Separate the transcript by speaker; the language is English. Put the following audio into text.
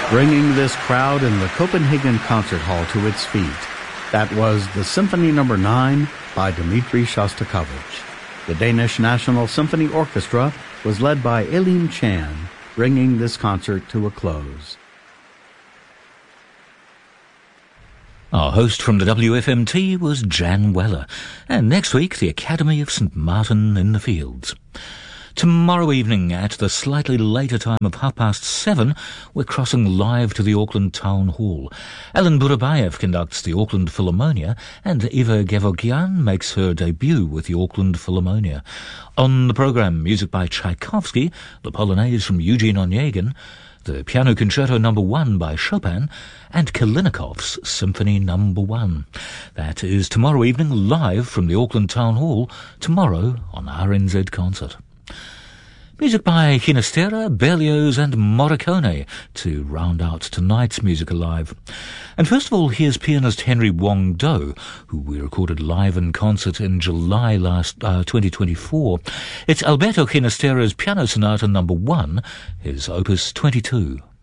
Speaker 1: bringing this crowd in the Copenhagen Concert Hall to its feet. That was the Symphony No. 9 by Dmitri Shostakovich. The Danish National Symphony Orchestra was led by Elim Chan, bringing this concert to a close.
Speaker 2: Our host from the WFMT was Jan Weller, and next week the Academy of St Martin in the Fields. Tomorrow evening at the slightly later time of 7:30, we're crossing live to the Auckland Town Hall. Ellen Burabayev conducts the Auckland Philharmonia and Eva Gevorgyan makes her debut with the Auckland Philharmonia. On the programme, music by Tchaikovsky, the Polonaise from Eugene Onegin, the Piano Concerto No. 1 by Chopin, and Kalinikov's Symphony No. 1. That is tomorrow evening live from the Auckland Town Hall, tomorrow on RNZ Concert. Music by Ginastera, Berlioz and Morricone to round out tonight's Music Alive. And first of all, here's pianist Henry Wong-do, who we recorded live in concert in July 2024. It's Alberto Ginastera's Piano Sonata No. 1, his Opus 22.